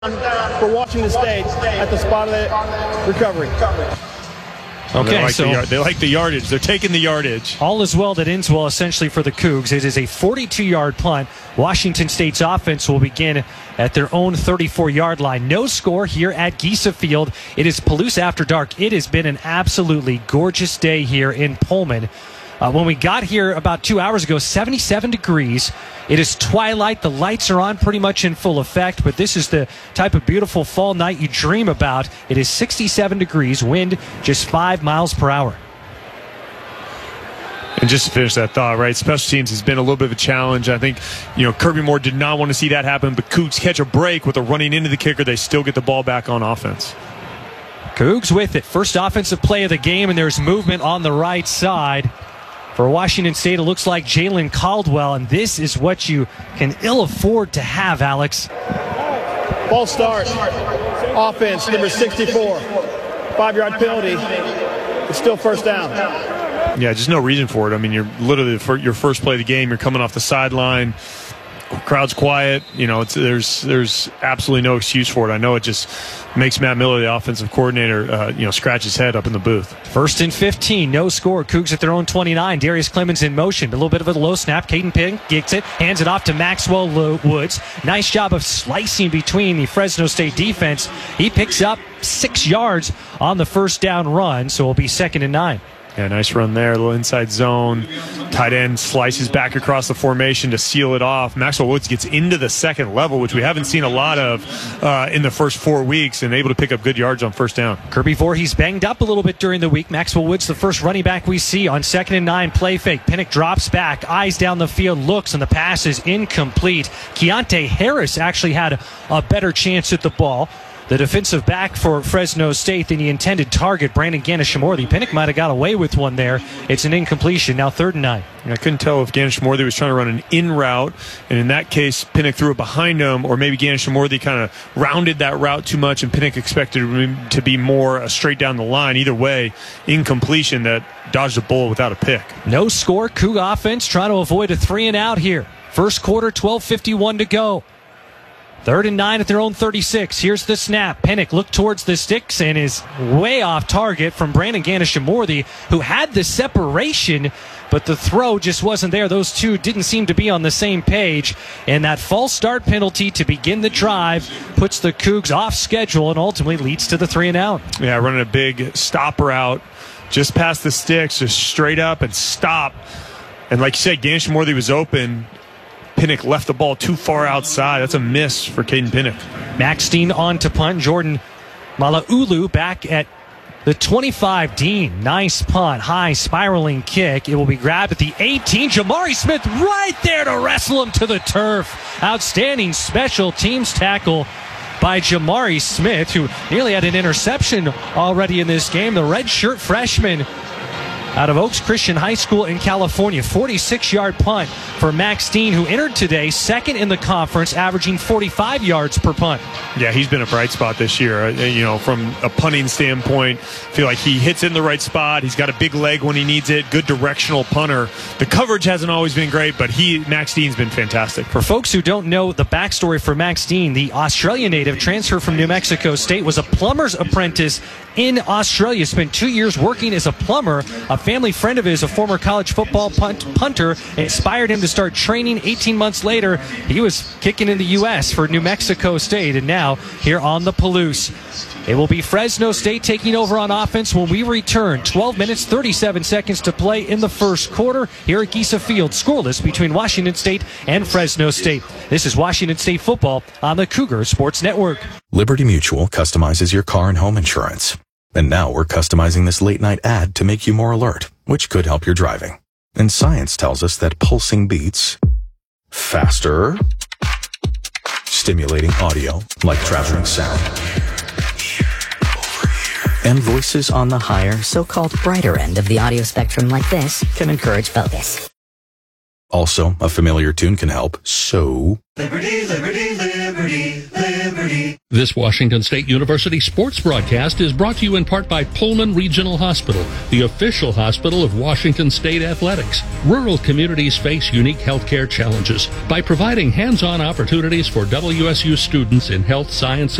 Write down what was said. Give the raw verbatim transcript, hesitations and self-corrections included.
for Washington State at the spot of the recovery. Okay, they like, so the, they like the yardage. They're taking the yardage. All is well that ends well essentially for the Cougs. It is a forty-two-yard punt. Washington State's offense will begin at their own thirty-four-yard line. No score here at Giesa Field. It is Palouse After Dark. It has been an absolutely gorgeous day here in Pullman. Uh, when we got here about two hours ago, seventy-seven degrees. It is twilight. The lights are on pretty much in full effect, but this is the type of beautiful fall night you dream about. It is sixty-seven degrees, wind just five miles per hour. And just to finish that thought, right, special teams has been a little bit of a challenge. I think, you know, Kirby Moore did not want to see that happen, but Cougs catch a break with a running into the kicker. They still get the ball back on offense. Cougs with it. First offensive play of the game, and there's movement on the right side. For Washington State, it looks like Jalen Caldwell, and this is what you can ill afford to have, Alex. False start. Offense, number sixty-four. Five-yard penalty. It's still first down. Yeah, just no reason for it. I mean, you're literally for your first play of the game. You're coming off the sideline. Crowd's quiet. You know, it's, there's there's absolutely no excuse for it. I know it just makes Matt Miller, the offensive coordinator, uh, you know, scratch his head up in the booth. First and fifteen, no score. Cougs at their own twenty-nine. Darius Clemens in motion. A little bit of a low snap. Caden Pink gets it, hands it off to Maxwell Woods. Nice job of slicing between the Fresno State defense. He picks up six yards on the first down run, so it'll be second and nine. Yeah, nice run there. A little inside zone. Tight end slices back across the formation to seal it off. Maxwell Woods gets into the second level, which we haven't seen a lot of uh, in the first four weeks, and able to pick up good yards on first down. Kirby Voorhees banged up a little bit during the week. Maxwell Woods, the first running back we see on second and nine. Play fake. Pinnock drops back, eyes down the field, looks, and the pass is incomplete. Keontae Harris actually had a, a better chance at the ball. The defensive back for Fresno State than the intended target, Brandon Ganashamorthy. Pinnock might have got away with one there. It's an incompletion. Now third and nine. I couldn't tell if Ganashamorthy was trying to run an in route, and in that case, Pinnock threw it behind him, or maybe Ganashamorthy kind of rounded that route too much, and Pinnock expected him to be more uh, straight down the line. Either way, incompletion that dodged a bullet without a pick. No score. Coug offense trying to avoid a three and out here. First quarter, twelve fifty-one to go. Third and nine at their own thirty-six. Here's the snap. Pinnock looked towards the sticks and is way off target from Brandon Ganashamorthy, who had the separation, but the throw just wasn't there. Those two didn't seem to be on the same page. And that false start penalty to begin the drive puts the Cougs off schedule and ultimately leads to the three and out. Yeah, running a big stop route just past the sticks, just straight up and stop. And like you said, Ganashamorthy was open. Pinnock left the ball too far outside. That's a miss for Caden Pinnock. Max Dean on to punt. Jordan Malaulu back at the twenty-five. Dean, nice punt. High spiraling kick. It will be grabbed at the eighteen. Jamari Smith right there to wrestle him to the turf. Outstanding special teams tackle by Jamari Smith, who nearly had an interception already in this game. The redshirt freshman out of Oaks Christian High School in California. forty-six-yard punt for Max Dean, who entered today second in the conference, averaging forty-five yards per punt. Yeah, he's been a bright spot this year. Uh, you know, from a punting standpoint, I feel like he hits in the right spot. He's got a big leg when he needs it. Good directional punter. The coverage hasn't always been great, but he, Max Dean's been fantastic. For folks who don't know the backstory for Max Dean, the Australian native transferred from New Mexico State, was a plumber's apprentice in Australia. Spent two years working as a plumber. A family friend of his, a former college football punt, punter, inspired him to start training. eighteen months later, he was kicking in the U S for New Mexico State, and now here on the Palouse. It will be Fresno State taking over on offense when we return. twelve minutes, thirty-seven seconds to play in the first quarter here at Giesa Field. Scoreless between Washington State and Fresno State. This is Washington State football on the Cougar Sports Network. Liberty Mutual customizes your car and home insurance. And now we're customizing this late-night ad to make you more alert, which could help your driving. And science tells us that pulsing beats faster, stimulating audio like traveling sound, and voices on the higher, so-called brighter end of the audio spectrum like this can encourage focus. Also, a familiar tune can help, so... Liberty, liberty, liberty, liberty. This Washington State University sports broadcast is brought to you in part by Pullman Regional Hospital, the official hospital of Washington State Athletics. Rural communities face unique healthcare challenges. By providing hands-on opportunities for W S U students in health, science,